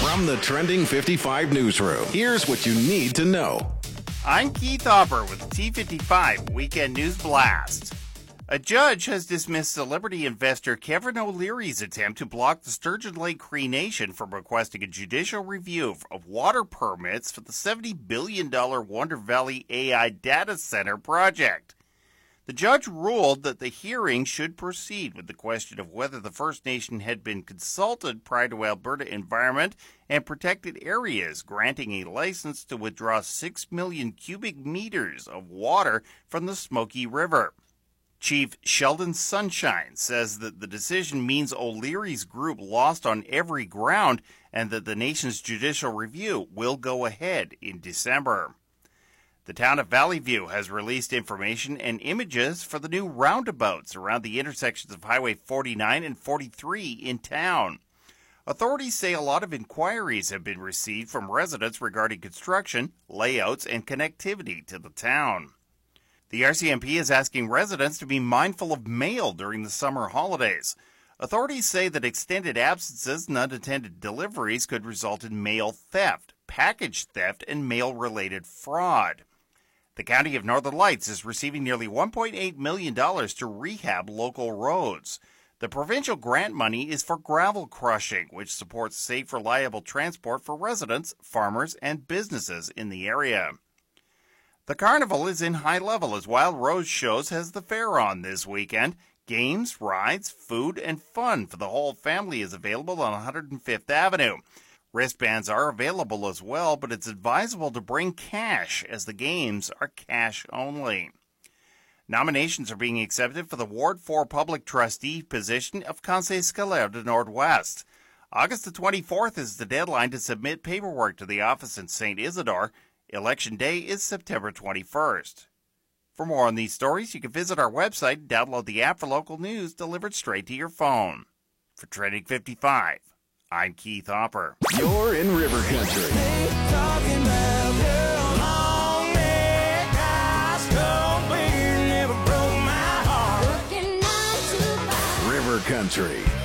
From the Trending 55 newsroom, here's what you need to know. I'm Keith Hopper with T55 Weekend News Blast. A judge has dismissed celebrity investor Kevin O'Leary's attempt to block the Sturgeon Lake Cree Nation from requesting a judicial review of water permits for the $70 billion Wonder Valley AI data center project. The judge ruled that the hearing should proceed with the question of whether the First Nation had been consulted prior to Alberta Environment and Protected Areas granting a license to withdraw 6 million cubic meters of water from the Smoky River. Chief Sheldon Sunshine says that the decision means O'Leary's group lost on every ground and that the nation's judicial review will go ahead in December. The town of Valley View has released information and images for the new roundabouts around the intersections of Highway 49 and 43 in town. Authorities say a lot of inquiries have been received from residents regarding construction, layouts, and connectivity to the town. The RCMP is asking residents to be mindful of mail during the summer holidays. Authorities say that extended absences and unattended deliveries could result in mail theft, package theft, and mail-related fraud. The County of Northern Lights is receiving nearly $1.8 million to rehab local roads. The provincial grant money is for gravel crushing, which supports safe, reliable transport for residents, farmers, and businesses in the area. The carnival is in high level as Wild Rose Shows has the fair on this weekend. Games, rides, food, and fun for the whole family is available on 105th Avenue. Wristbands are available as well, but it's advisable to bring cash as the games are cash only. Nominations are being accepted for the Ward 4 Public Trustee position of Conseil Scolaire de Nord-Ouest. August the 24th is the deadline to submit paperwork to the office in St. Isidore. Election Day is September 21st. For more on these stories, you can visit our website and download the app for local news delivered straight to your phone. For Trending 55, I'm Keith Hopper. You're in River Country. River Country.